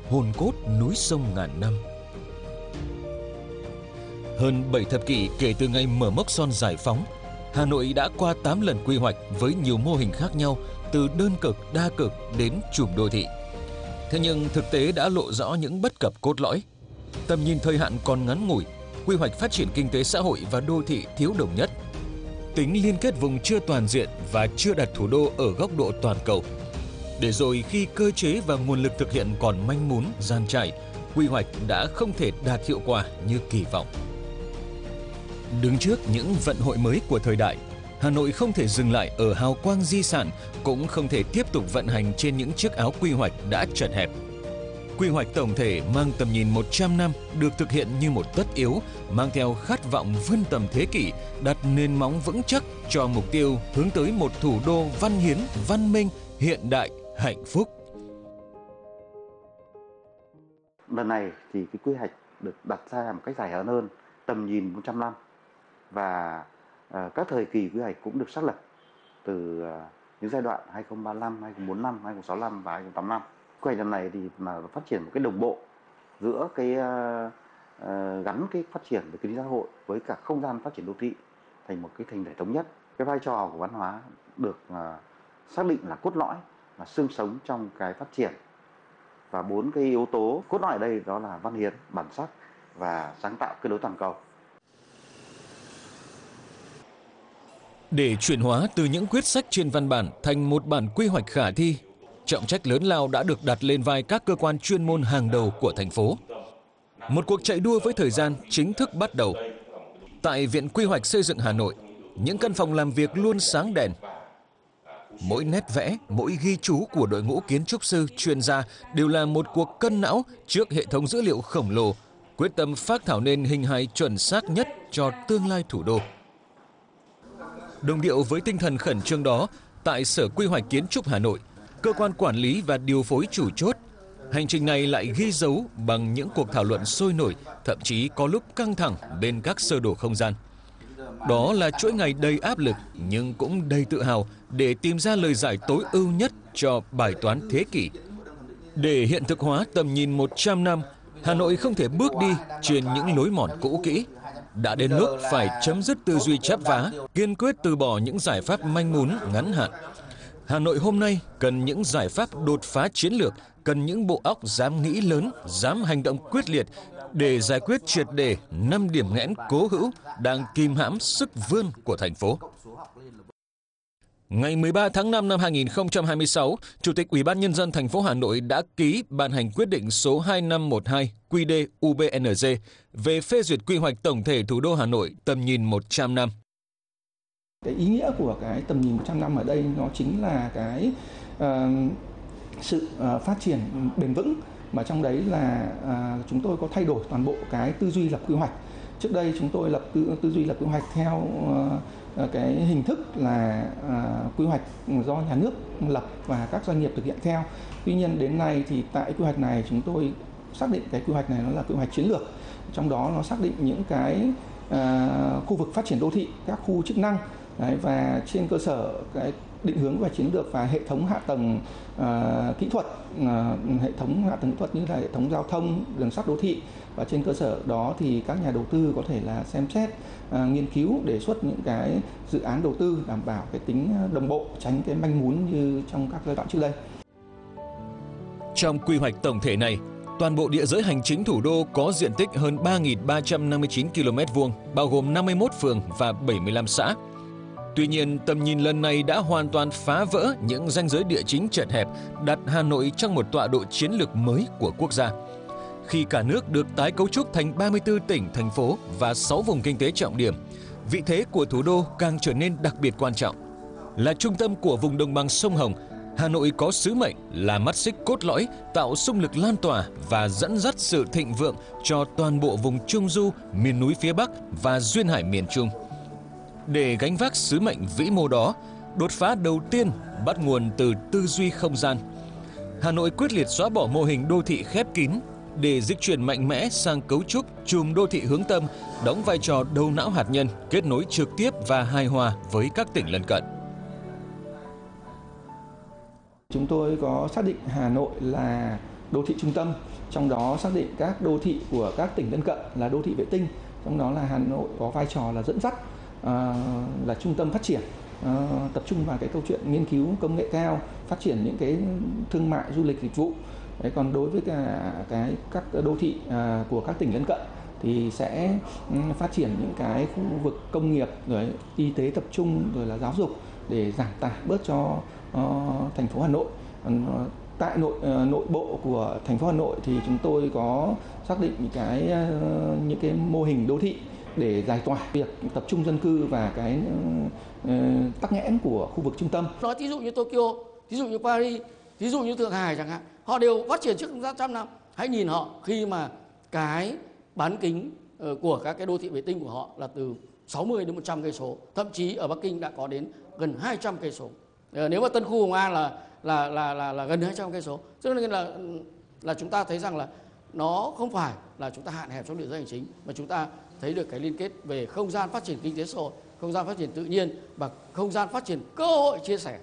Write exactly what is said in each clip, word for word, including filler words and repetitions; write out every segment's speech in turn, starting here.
hồn cốt núi sông ngàn năm. Hơn bảy thập kỷ kể từ ngày mở mốc son giải phóng, Hà Nội đã qua tám lần quy hoạch với nhiều mô hình khác nhau, từ đơn cực, đa cực đến chùm đô thị. Thế nhưng thực tế đã lộ rõ những bất cập cốt lõi. Tầm nhìn thời hạn còn ngắn ngủi, quy hoạch phát triển kinh tế xã hội và đô thị thiếu đồng nhất. Tính liên kết vùng chưa toàn diện và chưa đặt thủ đô ở góc độ toàn cầu. Để rồi khi cơ chế và nguồn lực thực hiện còn manh mún, dàn trải, quy hoạch đã không thể đạt hiệu quả như kỳ vọng. Đứng trước những vận hội mới của thời đại, Hà Nội không thể dừng lại ở hào quang di sản, cũng không thể tiếp tục vận hành trên những chiếc áo quy hoạch đã chật hẹp. Quy hoạch tổng thể mang tầm nhìn một trăm năm được thực hiện như một tất yếu, mang theo khát vọng vươn tầm thế kỷ, đặt nền móng vững chắc cho mục tiêu hướng tới một thủ đô văn hiến, văn minh, hiện đại, hạnh phúc. Lần này thì cái quy hoạch được đặt ra một cách dài hạn hơn, tầm nhìn một trăm năm, và uh, các thời kỳ quy hoạch cũng được xác lập từ uh, những giai đoạn hai không ba lăm, hai không bốn lăm, hai không sáu lăm và hai không tám lăm. Quy hoạch lần này thì mà phát triển một cái đồng bộ giữa cái uh, uh, gắn cái phát triển về kinh tế xã hội với cả không gian phát triển đô thị thành một cái thành thể thống nhất. Cái vai trò của văn hóa được uh, xác định là cốt lõi, là xương sống trong cái phát triển. Và bốn cái yếu tố cốt lõi ở đây đó là văn hiến, bản sắc và sáng tạo kết nối toàn cầu. Để chuyển hóa từ những quyết sách trên văn bản thành một bản quy hoạch khả thi, trọng trách lớn lao đã được đặt lên vai các cơ quan chuyên môn hàng đầu của thành phố. Một cuộc chạy đua với thời gian chính thức bắt đầu. Tại Viện Quy hoạch Xây dựng Hà Nội, những căn phòng làm việc luôn sáng đèn. Mỗi nét vẽ, mỗi ghi chú của đội ngũ kiến trúc sư, chuyên gia đều là một cuộc cân não trước hệ thống dữ liệu khổng lồ, quyết tâm phác thảo nên hình hài chuẩn xác nhất cho tương lai thủ đô. Đồng điệu với tinh thần khẩn trương đó, tại Sở Quy hoạch Kiến trúc Hà Nội, cơ quan quản lý và điều phối chủ chốt, hành trình này lại ghi dấu bằng những cuộc thảo luận sôi nổi, thậm chí có lúc căng thẳng bên các sơ đồ không gian. Đó là chuỗi ngày đầy áp lực nhưng cũng đầy tự hào để tìm ra lời giải tối ưu nhất cho bài toán thế kỷ. Để hiện thực hóa tầm nhìn một trăm năm, Hà Nội không thể bước đi trên những lối mòn cũ kỹ. Đã đến lúc phải chấm dứt tư duy chắp vá, kiên quyết từ bỏ những giải pháp manh mún ngắn hạn. Hà Nội hôm nay cần những giải pháp đột phá chiến lược, cần những bộ óc dám nghĩ lớn, dám hành động quyết liệt để giải quyết triệt để năm điểm nghẽn cố hữu đang kìm hãm sức vươn của thành phố. Ngày mười ba tháng năm năm hai nghìn không trăm hai mươi sáu, Chủ tịch Ủy ban Nhân dân thành phố Hà Nội đã ký ban hành quyết định số hai năm một hai Q D U B N G về phê duyệt quy hoạch tổng thể thủ đô Hà Nội tầm nhìn một trăm năm. Cái ý nghĩa của cái tầm nhìn một trăm năm ở đây nó chính là cái uh, sự uh, phát triển bền vững, mà trong đấy là uh, chúng tôi có thay đổi toàn bộ cái tư duy lập quy hoạch. Trước đây chúng tôi lập tư, tư duy lập quy hoạch theo uh, cái hình thức là uh, quy hoạch do nhà nước lập và các doanh nghiệp thực hiện theo. Tuy nhiên đến nay thì tại quy hoạch này chúng tôi xác định cái quy hoạch này nó là quy hoạch chiến lược. Trong đó nó xác định những cái uh, khu vực phát triển đô thị, các khu chức năng. Đấy, và trên cơ sở cái định hướng và chiến lược và hệ thống hạ tầng uh, kỹ thuật, uh, hệ thống hạ tầng kỹ thuật như là hệ thống giao thông, đường sắt đô thị, và trên cơ sở đó thì các nhà đầu tư có thể là xem xét, uh, nghiên cứu, đề xuất những cái dự án đầu tư đảm bảo cái tính đồng bộ, tránh cái manh mún như trong các giai đoạn trước đây. Trong quy hoạch tổng thể này, toàn bộ địa giới hành chính thủ đô có diện tích hơn ba nghìn ba trăm năm mươi chín ki lô mét vuông, bao gồm năm mươi mốt phường và bảy mươi lăm xã. Tuy nhiên, tầm nhìn lần này đã hoàn toàn phá vỡ những ranh giới địa chính chật hẹp, đặt Hà Nội trong một tọa độ chiến lược mới của quốc gia. Khi cả nước được tái cấu trúc thành ba mươi tư tỉnh, thành phố và sáu vùng kinh tế trọng điểm, vị thế của thủ đô càng trở nên đặc biệt quan trọng. Là trung tâm của vùng đồng bằng sông Hồng, Hà Nội có sứ mệnh là mắt xích cốt lõi, tạo xung lực lan tỏa và dẫn dắt sự thịnh vượng cho toàn bộ vùng Trung Du, miền núi phía Bắc và duyên hải miền Trung. Để gánh vác sứ mệnh vĩ mô đó, đột phá đầu tiên bắt nguồn từ tư duy không gian. Hà Nội quyết liệt xóa bỏ mô hình đô thị khép kín để dịch chuyển mạnh mẽ sang cấu trúc chùm đô thị hướng tâm, đóng vai trò đầu não hạt nhân, kết nối trực tiếp và hài hòa với các tỉnh lân cận. Chúng tôi có xác định Hà Nội là đô thị trung tâm, trong đó xác định các đô thị của các tỉnh lân cận là đô thị vệ tinh, trong đó là Hà Nội có vai trò là dẫn dắt, à, là trung tâm phát triển, à, tập trung vào cái câu chuyện nghiên cứu công nghệ cao, phát triển những cái thương mại du lịch dịch vụ. Đấy, còn đối với cả cái các đô thị à, của các tỉnh lân cận thì sẽ phát triển những cái khu vực công nghiệp, rồi y tế tập trung, rồi là giáo dục để giảm tải bớt cho uh, thành phố Hà Nội. Uh, tại nội uh, nội bộ của thành phố Hà Nội thì chúng tôi có xác định những cái uh, những cái mô hình đô thị để giải tỏa việc tập trung dân cư và cái uh, tắc nghẽn của khu vực trung tâm. Nói ví dụ như Tokyo, ví dụ như Paris, ví dụ như Thượng Hải chẳng hạn, họ đều phát triển trước trăm năm. Hãy nhìn họ khi mà cái bán kính của các cái đô thị vệ tinh của họ là từ sáu mươi đến một trăm cây số, thậm chí ở Bắc Kinh đã có đến gần hai trăm cây số. Nếu mà Tân Khu Hồng An là là là là, là gần hai trăm cây số. Cho nên là là chúng ta thấy rằng là nó không phải là chúng ta hạn hẹp trong địa giới hành chính, mà chúng ta thấy được cái liên kết về không gian phát triển kinh tế xã hội, không gian phát triển tự nhiên và không gian phát triển cơ hội chia sẻ.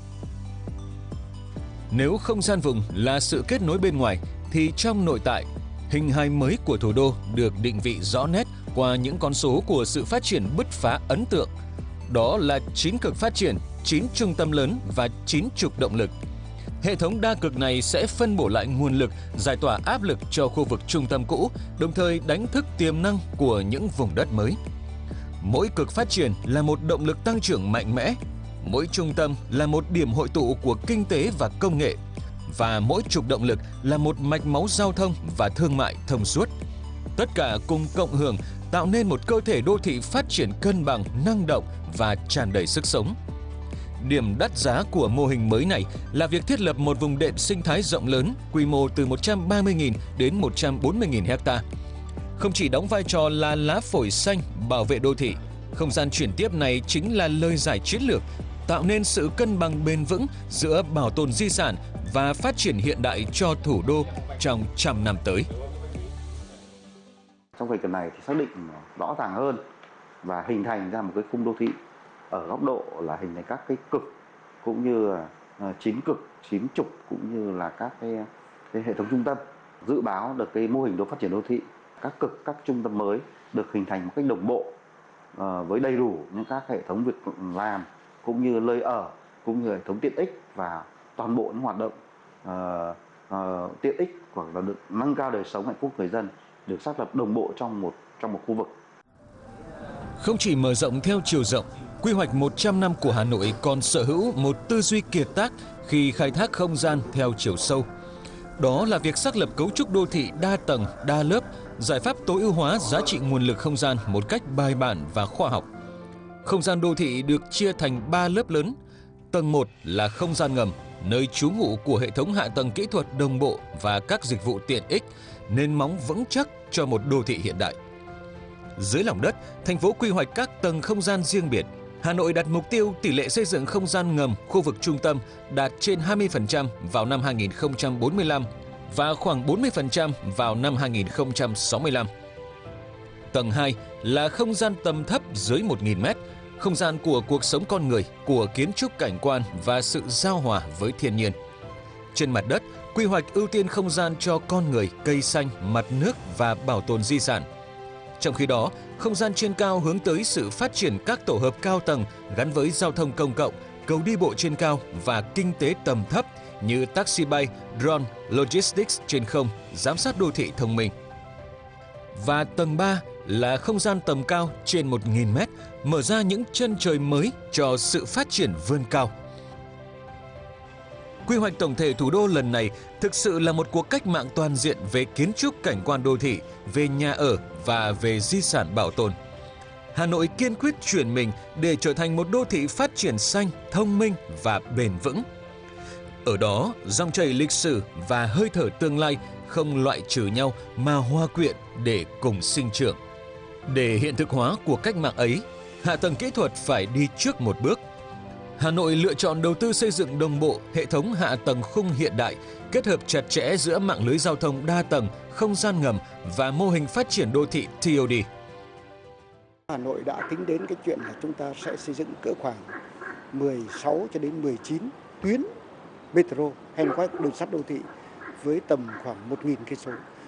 Nếu không gian vùng là sự kết nối bên ngoài, thì trong nội tại, hình hài mới của thủ đô được định vị rõ nét qua những con số của sự phát triển bứt phá ấn tượng. Đó là chín cực phát triển, chín trung tâm lớn và chín trục động lực. Hệ thống đa cực này sẽ phân bổ lại nguồn lực, giải tỏa áp lực cho khu vực trung tâm cũ, đồng thời đánh thức tiềm năng của những vùng đất mới. Mỗi cực phát triển là một động lực tăng trưởng mạnh mẽ, mỗi trung tâm là một điểm hội tụ của kinh tế và công nghệ, và mỗi trục động lực là một mạch máu giao thông và thương mại thông suốt. Tất cả cùng cộng hưởng tạo nên một cơ thể đô thị phát triển cân bằng, năng động và tràn đầy sức sống. Điểm đắt giá của mô hình mới này là việc thiết lập một vùng đệm sinh thái rộng lớn, quy mô từ một trăm ba mươi nghìn đến một trăm bốn mươi nghìn hecta. Không chỉ đóng vai trò là lá phổi xanh bảo vệ đô thị, không gian chuyển tiếp này chính là lời giải chiến lược, tạo nên sự cân bằng bền vững giữa bảo tồn di sản và phát triển hiện đại cho thủ đô trong trăm năm tới. Trong thời kỳ này thì xác định rõ ràng hơn và hình thành ra một cái khung đô thị ở góc độ là hình thành các cái cực, cũng như chín cực, chín trục, cũng như là các cái, cái hệ thống trung tâm. Dự báo được cái mô hình đô phát triển đô thị, các cực, các trung tâm mới được hình thành một cách đồng bộ uh, với đầy đủ những các hệ thống việc làm, cũng như nơi ở, cũng như hệ thống tiện ích, và toàn bộ những hoạt động uh, uh, tiện ích hoặc là được nâng cao đời sống hạnh phúc người dân được xác lập đồng bộ trong một trong một khu vực. Không chỉ mở rộng theo chiều rộng, quy hoạch một trăm năm của Hà Nội còn sở hữu một tư duy kiệt tác khi khai thác không gian theo chiều sâu. Đó là việc xác lập cấu trúc đô thị đa tầng, đa lớp, giải pháp tối ưu hóa giá trị nguồn lực không gian một cách bài bản và khoa học. Không gian đô thị được chia thành ba lớp lớn. Tầng một là không gian ngầm, nơi trú ngụ của hệ thống hạ tầng kỹ thuật đồng bộ và các dịch vụ tiện ích, nền móng vững chắc cho một đô thị hiện đại. Dưới lòng đất, thành phố quy hoạch các tầng không gian riêng biệt. Hà Nội đặt mục tiêu tỷ lệ xây dựng không gian ngầm khu vực trung tâm đạt trên hai mươi phần trăm vào năm hai nghìn không trăm bốn mươi lăm và khoảng bốn mươi phần trăm vào năm hai nghìn không trăm sáu mươi lăm. Tầng hai là không gian tầm thấp dưới một nghìn mét, không gian của cuộc sống con người, của kiến trúc cảnh quan và sự giao hòa với thiên nhiên. Trên mặt đất, quy hoạch ưu tiên không gian cho con người, cây xanh, mặt nước và bảo tồn di sản. Trong khi đó, không gian trên cao hướng tới sự phát triển các tổ hợp cao tầng gắn với giao thông công cộng, cầu đi bộ trên cao và kinh tế tầm thấp như taxi bay, drone, logistics trên không, giám sát đô thị thông minh. Và tầng ba là không gian tầm cao trên một nghìn mét, mở ra những chân trời mới cho sự phát triển vươn cao. Quy hoạch tổng thể thủ đô lần này thực sự là một cuộc cách mạng toàn diện về kiến trúc cảnh quan đô thị, về nhà ở và về di sản bảo tồn. Hà Nội kiên quyết chuyển mình để trở thành một đô thị phát triển xanh, thông minh và bền vững. Ở đó, dòng chảy lịch sử và hơi thở tương lai không loại trừ nhau mà hòa quyện để cùng sinh trưởng. Để hiện thực hóa cuộc cách mạng ấy, hạ tầng kỹ thuật phải đi trước một bước. Hà Nội lựa chọn đầu tư xây dựng đồng bộ hệ thống hạ tầng khung hiện đại, kết hợp chặt chẽ giữa mạng lưới giao thông đa tầng, không gian ngầm và mô hình phát triển đô thị T O D. Hà Nội đã tính đến cái chuyện là chúng ta sẽ xây dựng cỡ khoảng mười sáu cho đến mười chín tuyến metro hay là đường sắt đô thị với tầm khoảng một nghìn cây số.